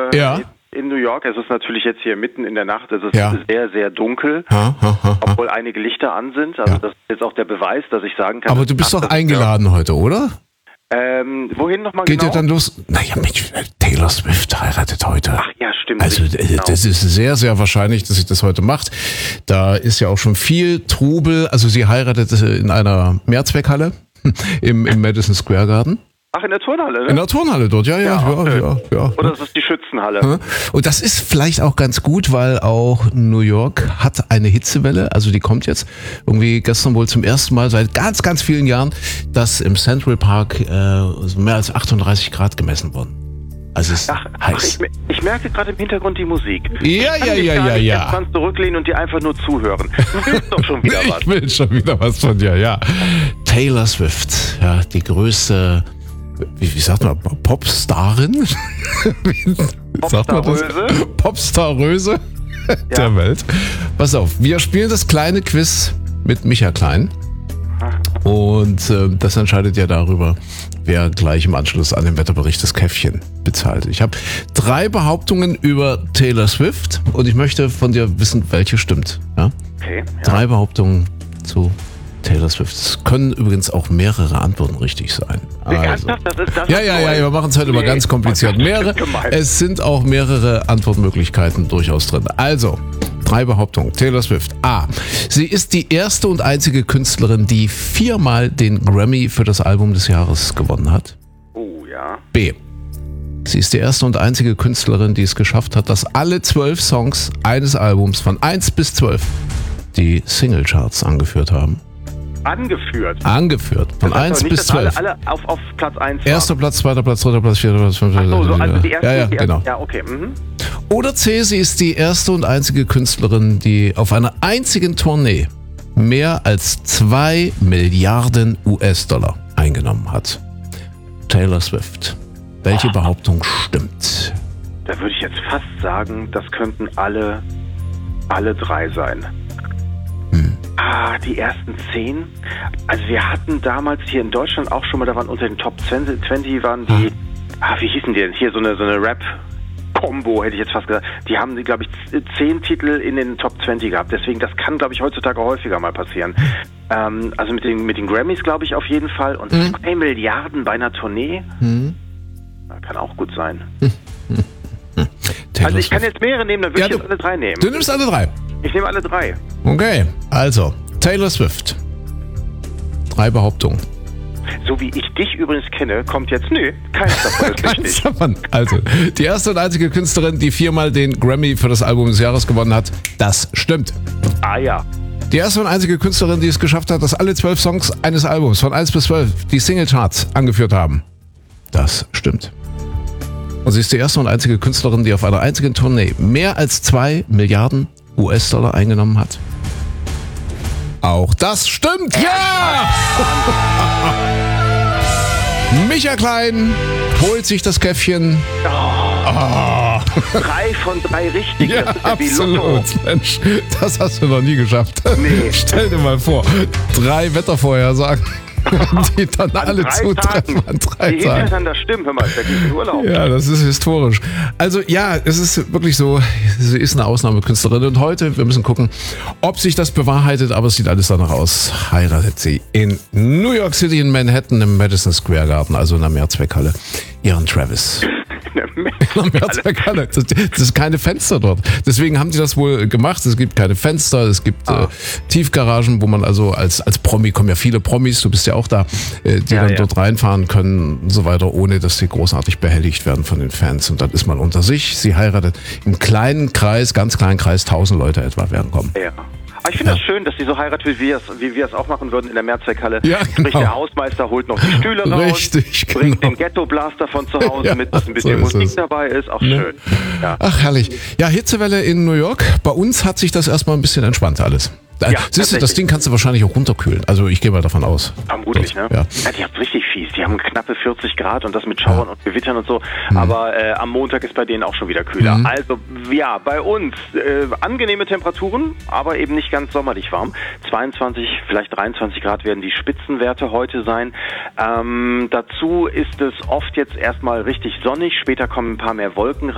in New York. Es ist natürlich jetzt hier mitten in der Nacht. Es ist sehr, sehr dunkel, obwohl einige Lichter an sind. Also das ist jetzt auch der Beweis, dass ich sagen kann. Aber du bist doch eingeladen heute, oder? Wohin nochmal genau? Geht ihr dann los? Naja, Mensch, Taylor Swift heiratet heute. Ach ja, stimmt. Also das ist sehr, sehr wahrscheinlich, dass sie das heute macht. Da ist ja auch schon viel Trubel. Also sie heiratet in einer Mehrzweckhalle im Madison Square Garden. Ach, in der Turnhalle, ne? In der Turnhalle dort, ja. Oder das ist die Schützenhalle. Und das ist vielleicht auch ganz gut, weil auch New York hat eine Hitzewelle, also die kommt jetzt irgendwie gestern wohl zum ersten Mal seit ganz, ganz vielen Jahren, dass im Central Park mehr als 38 Grad gemessen wurden. Also es ist heiß. Ich merke gerade im Hintergrund die Musik. Ja. Entspannt zurücklehnen und dir einfach nur zuhören. Du willst doch schon wieder was. Ich will schon wieder was von dir, ja. Taylor Swift, ja, die größte... Wie sagt man? Popstarin? Popstarröse der Welt. Pass auf, wir spielen das kleine Quiz mit Micha Klein. Und das entscheidet ja darüber, wer gleich im Anschluss an den Wetterbericht das Käffchen bezahlt. Ich habe 3 Behauptungen über Taylor Swift und ich möchte von dir wissen, welche stimmt. Ja? Okay. 3 Behauptungen zu Taylor Swift. Es können übrigens auch mehrere Antworten richtig sein. Also. Ja, wir machen es heute immer ganz kompliziert. Es sind auch mehrere Antwortmöglichkeiten durchaus drin. Also, 3 Behauptungen. Taylor Swift. A. Sie ist die erste und einzige Künstlerin, die 4-mal den Grammy für das Album des Jahres gewonnen hat. Oh, ja. B. Sie ist die erste und einzige Künstlerin, die es geschafft hat, dass alle 12 Songs eines Albums von 1 bis 12 die Singlecharts angeführt haben. Angeführt. Von 1 bis 12. Alle auf Platz 1 waren. Erster Platz, zweiter Platz, dritter Platz, vierter Platz, fünfter Platz. Also die erste, genau. Ja, okay. Oder C, sie ist die erste und einzige Künstlerin, die auf einer einzigen Tournee mehr als 2 Milliarden US-Dollar eingenommen hat. Taylor Swift. Welche Behauptung stimmt? Da würde ich jetzt fast sagen, das könnten alle 3 sein. Die ersten 10. Also wir hatten damals hier in Deutschland auch schon mal, da waren unter den Top 20 waren die, wie hießen die denn? Hier so eine Rap-Kombo, hätte ich jetzt fast gesagt. Die haben, glaube ich, 10 Titel in den Top 20 gehabt. Deswegen, das kann, glaube ich, heutzutage häufiger mal passieren. Also mit den Grammys, glaube ich, auf jeden Fall. Und 2 Milliarden bei einer Tournee, kann auch gut sein. Also ich kann jetzt mehrere nehmen, dann würde ich jetzt alle 3 nehmen. Du nimmst alle 3? Ich nehme alle 3. Okay, also Taylor Swift. 3 Behauptungen. So wie ich dich übrigens kenne, kommt jetzt, keins davon ist richtig. Also, die erste und einzige Künstlerin, die 4-mal den Grammy für das Album des Jahres gewonnen hat, das stimmt. Ja. Die erste und einzige Künstlerin, die es geschafft hat, dass alle 12 Songs eines Albums von 1 bis 12 die Singlecharts angeführt haben, das stimmt. Und sie ist die erste und einzige Künstlerin, die auf einer einzigen Tournee mehr als 2 Milliarden US-Dollar eingenommen hat. Auch das stimmt, ja! Micha Klein holt sich das Käffchen. 3 von 3 richtig. Ja, das ist ja wie Lotto. Mensch, das hast du noch nie geschafft. Nee. Stell dir mal vor, 3 Wettervorhersagen, die dann alle zutreffen an 3 die Tagen. hintereinander stimmen, hör mal, da geht in Urlaub. Ja, das ist historisch. Also ja, es ist wirklich so, sie ist eine Ausnahmekünstlerin und heute, wir müssen gucken, ob sich das bewahrheitet, aber es sieht alles danach aus, heiratet sie in New York City in Manhattan im Madison Square Garden, also in der Mehrzweckhalle, ihren Travis. Das ist keine Fenster dort. Deswegen haben die das wohl gemacht. Es gibt keine Fenster, es gibt Tiefgaragen, wo man also als Promi, kommen ja viele Promis, du bist ja auch da, die dann dort reinfahren können und so weiter, ohne dass sie großartig behelligt werden von den Fans. Und dann ist man unter sich. Sie heiratet im kleinen Kreis, ganz kleinen Kreis, 1000 Leute etwa werden kommen. Ja. Aber ich finde das schön, dass sie so heiratet, wie wir es auch machen würden in der Mehrzweckhalle. Ja, genau. Sprich, der Hausmeister holt noch die Stühle raus, richtig, bringt den Ghetto-Blaster von zu Hause mit, dass ein bisschen Musik dabei ist. Auch schön. Ja. Ach, herrlich. Ja, Hitzewelle in New York. Bei uns hat sich das erstmal ein bisschen entspannt alles. Siehst du, das Ding kannst du wahrscheinlich auch runterkühlen. Also ich gehe mal davon aus. Vermutlich, ne? Ja, die haben richtig fies. Die haben knappe 40 Grad und das mit Schauern und Gewittern und so. Aber am Montag ist bei denen auch schon wieder kühler. Also ja, bei uns angenehme Temperaturen, aber eben nicht ganz sommerlich warm. 22, vielleicht 23 Grad werden die Spitzenwerte heute sein. Dazu ist es oft jetzt erstmal richtig sonnig. Später kommen ein paar mehr Wolken